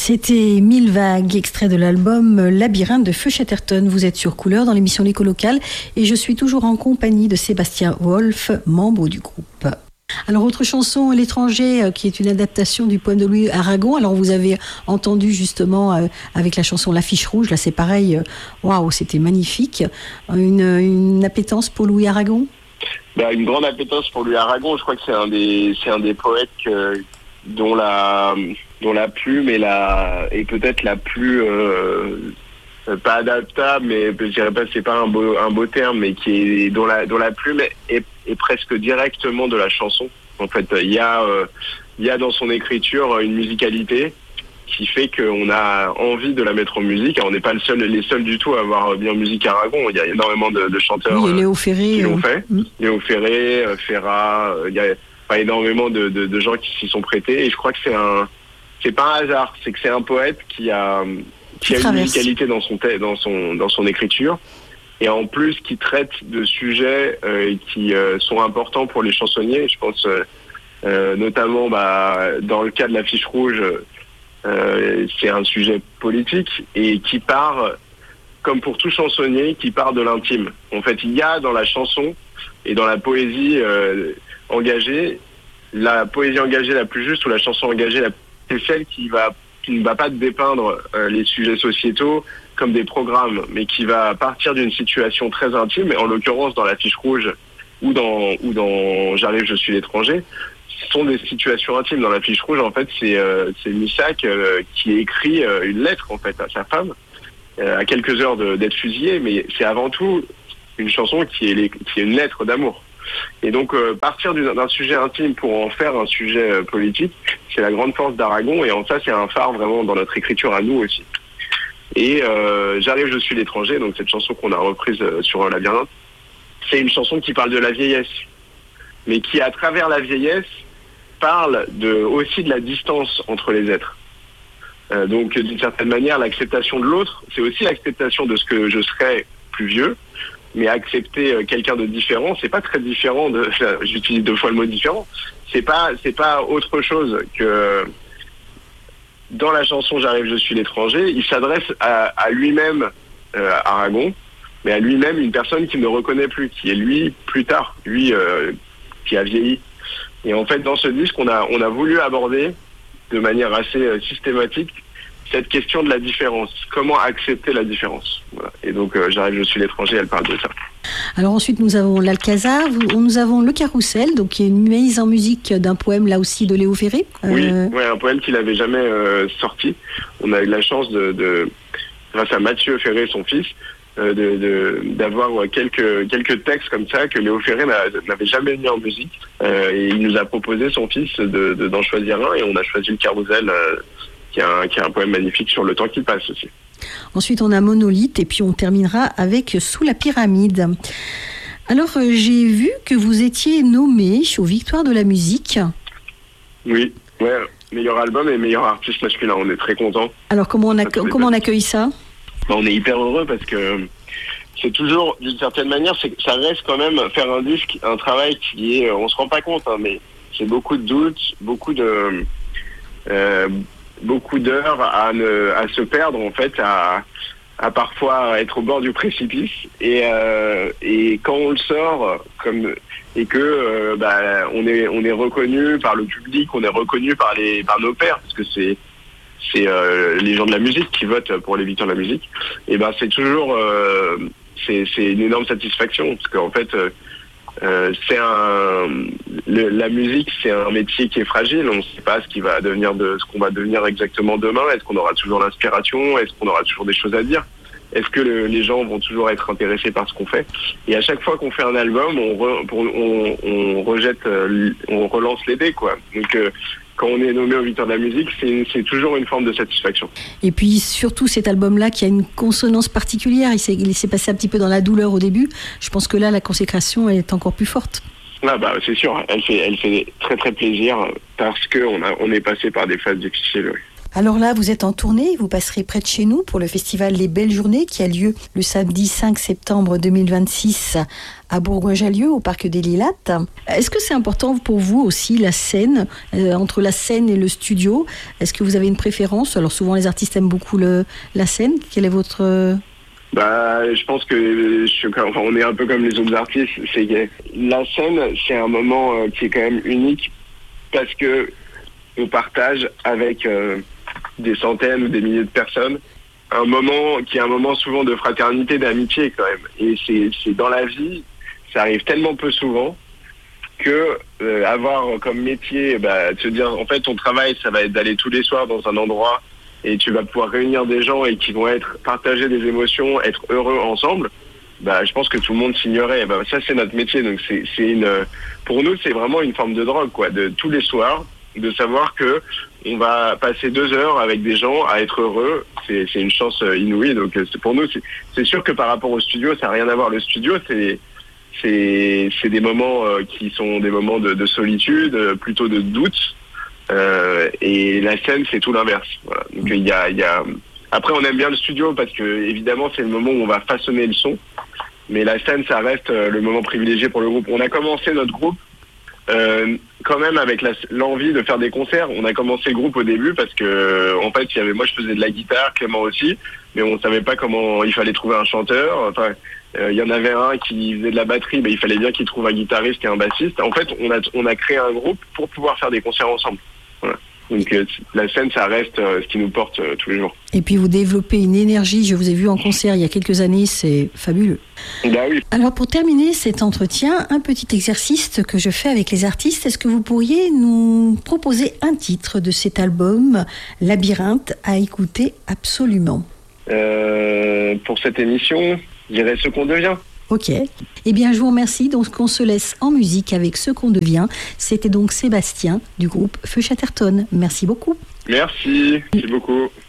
C'était Mille Vagues, extrait de l'album Labyrinthe de Feu Chatterton. Vous êtes sur Couleur dans l'émission L'Écho locale et je suis toujours en compagnie de Sébastien Wolf, membre du groupe. Alors, autre chanson, L'étranger, qui est une adaptation du poème de Louis Aragon. Alors, vous avez entendu justement avec la chanson L'Affiche rouge, là c'est pareil, waouh, c'était magnifique. Une appétence pour Louis Aragon? Une grande appétence pour Louis Aragon. Je crois que c'est un des poètes dont la plume est peut-être la plus pas adaptable, mais je dirais pas, c'est pas un beau terme, mais dont la plume est presque directement de la chanson. En fait, il y a dans son écriture une musicalité qui fait qu'on a envie de la mettre en musique. Alors, on n'est pas les seuls du tout à avoir mis en musique Aragon. Il y a énormément de chanteurs Léo Ferré, qui l'ont fait. Léo Ferré, Ferrat, il y a énormément de gens qui s'y sont prêtés. Et je crois que c'est pas un hasard, c'est que c'est un poète qui a une musicalité dans son écriture, et en plus qui traite de sujets qui sont importants pour les chansonniers. Je pense notamment dans le cas de L'Affiche rouge, c'est un sujet politique et qui part, comme pour tout chansonnier, qui part de l'intime. En fait, il y a dans la chanson et dans la poésie engagée, la poésie engagée la plus juste, ou la chanson engagée c'est celle qui ne va pas dépeindre les sujets sociétaux comme des programmes, mais qui va partir d'une situation très intime. Et en l'occurrence, dans L'Affiche rouge ou dans J'arrive, je suis l'étranger, ce sont des situations intimes. Dans L'Affiche rouge, en fait, c'est Missak qui écrit une lettre en fait à sa femme à quelques heures d'être fusillé, mais c'est avant tout une chanson qui est une lettre d'amour. Et donc partir d'un sujet intime pour en faire un sujet politique, c'est la grande force d'Aragon, et en ça c'est un phare vraiment dans notre écriture à nous aussi. Et J'arrive, je suis l'étranger, donc cette chanson qu'on a reprise sur Labyrinthe, c'est une chanson qui parle de la vieillesse, mais qui à travers la vieillesse parle aussi de la distance entre les êtres. Donc d'une certaine manière, l'acceptation de l'autre, c'est aussi l'acceptation de ce que je serai plus vieux, mais accepter quelqu'un de différent, c'est pas très différent j'utilise 2 fois le mot différent, c'est pas autre chose que dans la chanson J'arrive, je suis l'étranger, il s'adresse à lui-même, Aragon, mais à lui-même une personne qu'il ne reconnaît plus, qui est lui plus tard, lui qui a vieilli. Et en fait, dans ce disque, on a voulu aborder de manière assez systématique cette question de la différence. Comment accepter la différence? Voilà. Et donc, J'arrive, je suis l'étranger, elle parle de ça. Alors ensuite, nous avons l'Alcazar, nous avons Le Carrousel, donc qui est une mise en musique d'un poème, là aussi, de Léo Ferré. Oui, un poème qu'il n'avait jamais sorti. On a eu la chance grâce à Mathieu Ferré, son fils, d'avoir quelques textes comme ça que Léo Ferré n'avait jamais mis en musique. Et il nous a proposé, son fils, d'en choisir un, et on a choisi Le Carrousel, qui est un poème magnifique sur le temps qui passe aussi. Ensuite, on a Monolithe, et puis on terminera avec Sous la pyramide. Alors, j'ai vu que vous étiez nommé aux Victoires de la musique. Oui, meilleur album et meilleur artiste masculin, on est très contents. Alors, comment on accueille ça? On est hyper heureux parce que c'est toujours, d'une certaine manière, ça reste quand même faire un disque, un travail qui est, on se rend pas compte, mais c'est beaucoup de doutes, beaucoup d'heures à se perdre en fait, à parfois être au bord du précipice, et quand on le sort et que on est reconnu par le public, on est reconnu par nos pairs, parce que c'est les gens de la musique qui votent pour les victoires de la musique, et c'est toujours c'est une énorme satisfaction, parce qu'en fait la musique, c'est un métier qui est fragile. On ne sait pas ce qu'on va devenir exactement demain. Est-ce qu'on aura toujours l'inspiration? Est-ce qu'on aura toujours des choses à dire? Est-ce que les gens vont toujours être intéressés par ce qu'on fait? Et à chaque fois qu'on fait un album, on relance les dés, quoi. Donc quand on est nommé aux Victoires de la musique, c'est toujours une forme de satisfaction. Et puis surtout cet album-là qui a une consonance particulière, il s'est passé un petit peu dans la douleur au début. Je pense que là, la consécration est encore plus forte. C'est sûr, elle fait très très plaisir parce qu'on est passé par des phases difficiles. Oui. Alors là, vous êtes en tournée, vous passerez près de chez nous pour le festival Les Belles Journées qui a lieu le samedi 5 septembre 2026 à Bourgoin-Jallieu au Parc des Lilas. Est-ce que c'est important pour vous aussi la scène, entre la scène et le studio? Est-ce que vous avez une préférence? Alors souvent les artistes aiment beaucoup la scène. Quel est votre... Je pense que on est un peu comme les autres artistes. C'est que la scène, c'est un moment qui est quand même unique parce que on partage avec des centaines ou des milliers de personnes un moment qui est un moment souvent de fraternité, d'amitié quand même. Et c'est dans la vie, ça arrive tellement peu souvent que avoir comme métier, de se dire en fait ton travail, ça va être d'aller tous les soirs dans un endroit et tu vas pouvoir réunir des gens et qui vont partager des émotions, être heureux ensemble. Je pense que tout le monde s'ignorait. Ça c'est notre métier, donc pour nous c'est vraiment une forme de drogue quoi, de tous les soirs, de savoir que on va passer 2 heures avec des gens à être heureux. C'est une chance inouïe. Donc pour nous c'est sûr que par rapport au studio ça n'a rien à voir. Le studio c'est des moments qui sont des moments de solitude, plutôt de doute. Et la scène c'est tout l'inverse. Voilà. Donc il y a après on aime bien le studio parce que évidemment c'est le moment où on va façonner le son, mais la scène ça reste le moment privilégié pour le groupe. On a commencé notre groupe quand même avec l'envie de faire des concerts. On a commencé le groupe au début parce que en fait moi je faisais de la guitare, Clément aussi, mais on savait pas comment il fallait trouver un chanteur. Enfin il y en avait un qui faisait de la batterie, mais il fallait bien qu'il trouve un guitariste et un bassiste. En fait on a créé un groupe pour pouvoir faire des concerts ensemble. Voilà. Donc la scène, ça reste ce qui nous porte tous les jours. Et puis vous développez une énergie, je vous ai vu en concert il y a quelques années, c'est fabuleux. Oui. Alors pour terminer cet entretien, un petit exercice que je fais avec les artistes, est-ce que vous pourriez nous proposer un titre de cet album, Labyrinthe, à écouter absolument? Pour cette émission, je dirais Ce qu'on devient. Ok. Eh bien, je vous remercie. Donc, on se laisse en musique avec Ce qu'on devient. C'était donc Sébastien du groupe Feu Chatterton. Merci beaucoup. Merci beaucoup.